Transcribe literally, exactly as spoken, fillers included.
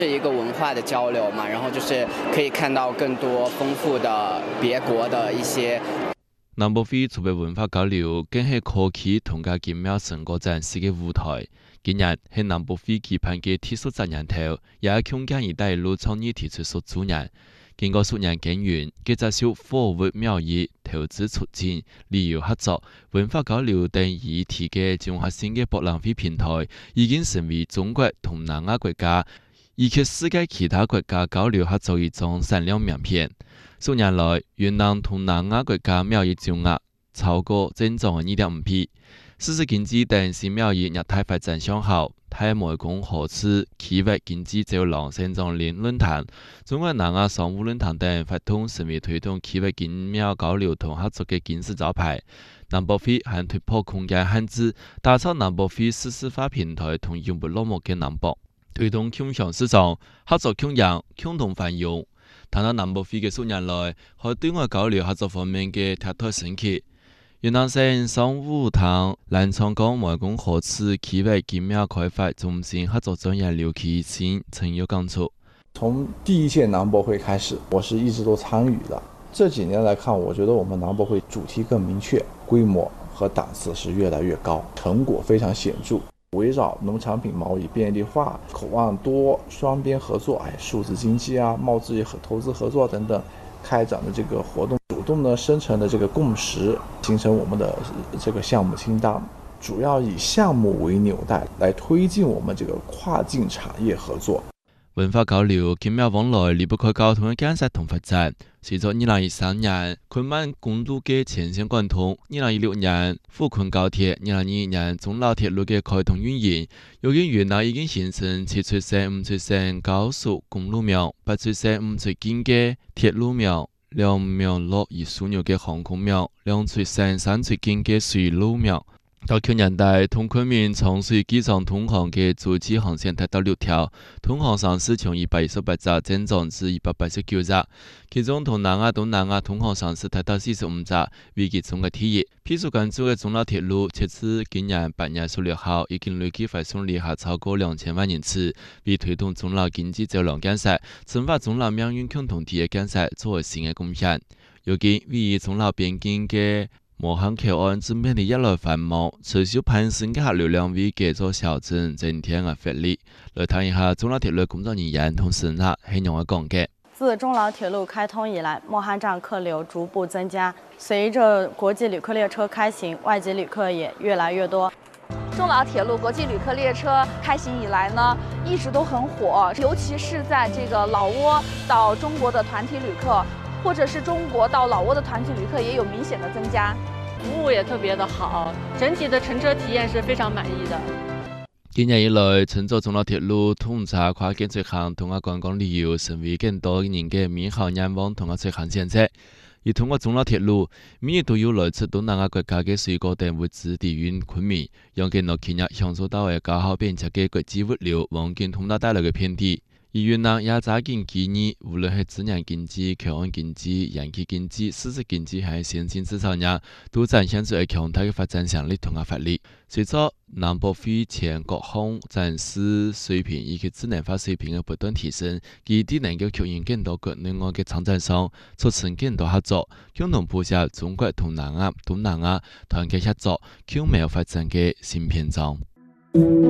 是一个文化的交流嘛，然后就是可以看到更多丰富的别国的一些。 南博会除了文化交流，更係科技同加精妙成果展示嘅舞台。今日係南博會舉辦嘅第十週年頭，也係強健一帶一路創意提出十週年。經過數年耕耘，繼續受貨物貿易、投資促進、旅遊合作、文化交流等議題嘅綜合性嘅博覽會平台，已經成為中國同南亞國家以及世界其他國家交流合作一種閃亮名片。數年來，越南同南亞國家貿易總額超過增長二點五倍，實質經濟等新貿易業態發展向好。泰湄公河次區域經濟走廊成長鏈論壇、中國南亞商務論壇等活動成為推動區域經貿交流同合作嘅金字招牌。南博會還突破空間限制，打造南博會實時化平台同永不落幕嘅南博，推動共享市場、合作共贏、共同繁榮。談到南博會嘅數年來，喺對外交流合作方面嘅突破升級。越南省商務廳南昌港湄公河次區域經貿開發中心合作專員劉啟清曾有感觸。 從第一屆南博會開始，我是一直都參與的。這幾年來看，我覺得我們南博會主題更明確，規模和檔次是越來越高，成果非常顯著。圍繞農產品貿易便利化、口岸多、雙邊合作、哎，數字經濟啊、貿易和投資合作等等，開展的這個活動，主動的生成的這個共識，形成我們的這個項目清單，主要以項目為紐帶，來推進我們這個跨境產業合作。 文化交流、經貿往來離不開交通嘅建設同發展。隨着二零一三年昆曼公路嘅全線貫通，二零一六年滬昆高鐵，二零二一年中老鐵路嘅開通運營，如今越南已經形成七寸線、五寸線高速公路網、八寸線、五寸徑嘅鐵路網、兩秒落而樞紐嘅航空網、兩寸線、三寸徑嘅水路網。到去年底，同昆明長水機場通航嘅洲際航線達到六條，通航上市從一百一十八隻增長至一百八十九隻，其中同南亞、東南亞通航上市達到四十五隻，為其中嘅第一。必須關注嘅中老鐵路，截至今年八月十六號，已經累計發送旅客超過兩千萬人次，為推動中老經濟走廊建設、深化中老命運共同體嘅建設作為新嘅貢獻。如今位於中老邊境嘅磨坑口岸正變得越來繁忙，持續攀升嘅客流量為這座小鎮增添嘅活力。來睇一下中老鐵路工作人員同事那係用嘅講嘅。 自中老鐵路開通以來，磨坑站客流逐步增加，隨着國際旅客列車開行，外籍旅客也越來越多。 中老鐵路國際旅客列車開行以來呢，一直都很火，尤其是在這個老撾到中國的團體旅客，或者是中國到老撾的團體旅客也有明顯的增加， 服務也特別的好，整體的乘車體驗是非常滿意的。 今年以來，乘坐中老鐵路通查跨境出行同埋觀光旅遊，成為更多人嘅美好願望同埋出行選擇。而通過中老鐵路，每日都有來自東南亞國家嘅水果等物資抵運昆明，讓更多企業享受到嘅高效便捷嘅國際物流網絡通道帶來嘅便利。而越南也抓緊機遇，無論係資源經濟、口岸經濟、人氣經濟、實質經濟還是先進製造業，都展現出強大嘅發展潛力同埋活力。隨着南博會前各項展示水平以及智能化水平嘅不斷提升，基地能夠吸引更多國內外嘅參展商，促成更多合作，共同譜寫中國同南亞、東南亞團結合作、共謀發展嘅新篇章。